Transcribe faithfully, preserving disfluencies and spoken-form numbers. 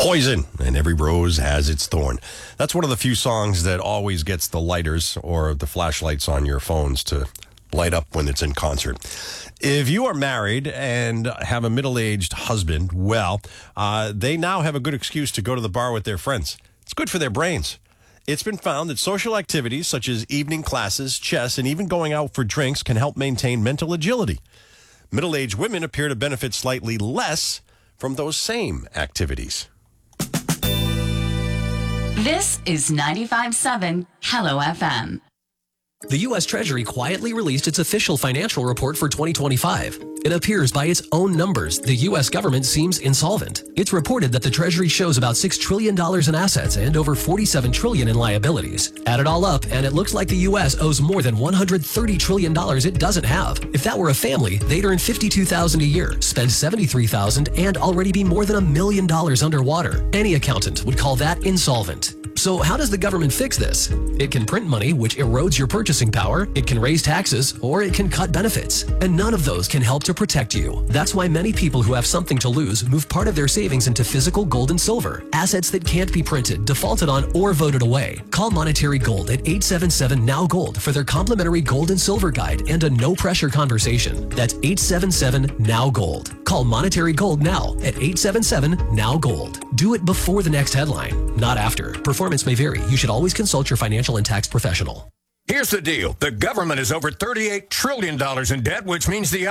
Poison, and every rose has its thorn. That's one of the few songs that always gets the lighters or the flashlights on your phones to light up when it's in concert. If you are married and have a middle-aged husband, well, uh, they now have a good excuse to go to the bar with their friends. It's good for their brains. It's been found that social activities such as evening classes, chess, and even going out for drinks can help maintain mental agility. Middle-aged women appear to benefit slightly less from those same activities. This is ninety-five point seven Hello F M. The U S Treasury quietly released its official financial report for twenty twenty-five. It appears by its own numbers, the U S government seems insolvent. It's reported that the Treasury shows about six trillion dollars in assets and over forty-seven trillion dollars in liabilities. Add it all up, and it looks like the U S owes more than one hundred thirty trillion dollars it doesn't have. If that were a family, they'd earn fifty-two thousand dollars a year, spend seventy-three thousand dollars, and already be more than a million dollars underwater. Any accountant would call that insolvent. So how does the government fix this? It can print money, which erodes your purchasing power, it can raise taxes, or it can cut benefits. And none of those can help to protect you. That's why many people who have something to lose move part of their savings into physical gold and silver, assets that can't be printed, defaulted on, or voted away. Call Monetary Gold at eight seven seven N O W Gold for their complimentary gold and silver guide and a no-pressure conversation. That's eight seven seven N O W Gold. Call Monetary Gold now at eight seven seven N O W Gold. Do it before the next headline, not after. Performance may vary. You should always consult your financial and tax professional. Here's the deal. The government is over thirty-eight trillion dollars in debt, which means the